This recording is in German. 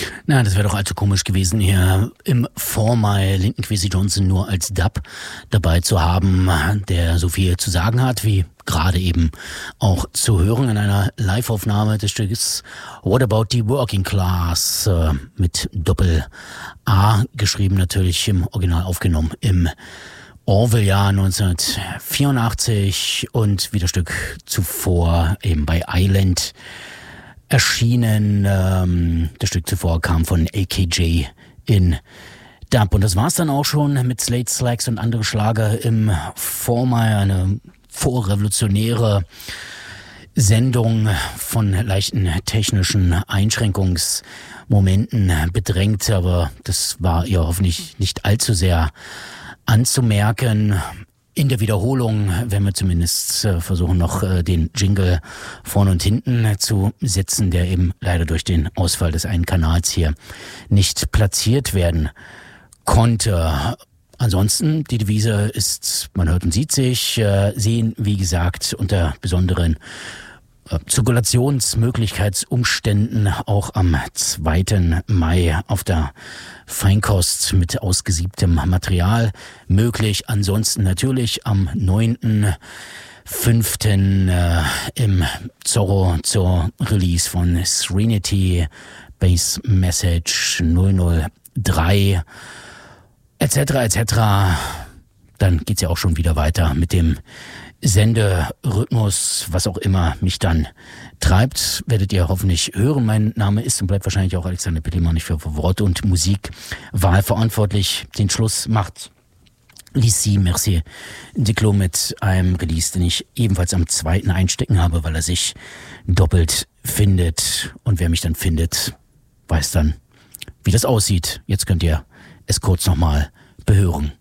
Na, das wäre doch allzu komisch gewesen, hier im Vormai Linton Kwesi Johnson nur als Dub dabei zu haben, der so viel zu sagen hat, wie gerade eben auch zu hören in einer Live-Aufnahme des Stückes What About the Working Class mit Doppel-A geschrieben, natürlich im Original aufgenommen im Orville-Jahr 1984 und wie das Stück zuvor eben bei Island erschienen. Das Stück zuvor kam von AKJ in Dub. Und das war's dann auch schon mit Slate Slacks und andere Schlager im Vormai. Eine vorrevolutionäre Sendung von leichten technischen Einschränkungsmomenten bedrängt. Aber das war ihr hoffentlich nicht allzu sehr anzumerken. In der Wiederholung werden wir zumindest versuchen, noch den Jingle vorne und hinten zu setzen, der eben leider durch den Ausfall des einen Kanals hier nicht platziert werden konnte. Ansonsten, die Devise ist, man hört und sieht sich, sehen, wie gesagt, unter besonderen Zirkulationsmöglichkeitsumständen auch am 2. Mai auf der Feinkost mit ausgesiebtem Material möglich. Ansonsten natürlich am 9.5. Im Zorro zur Release von Serenity, Bass Message 003 etc. Dann geht's ja auch schon wieder weiter mit dem Senderhythmus, was auch immer mich dann treibt, werdet ihr hoffentlich hören. Mein Name ist und bleibt wahrscheinlich auch Alexander Pittelmann, nicht für Wort- und Musikwahl verantwortlich. Den Schluss macht Lissi Mercier Diclo mit einem Release, den ich ebenfalls am 2. einstecken habe, weil er sich doppelt findet. Und wer mich dann findet, weiß dann, wie das aussieht. Jetzt könnt ihr es kurz nochmal behören.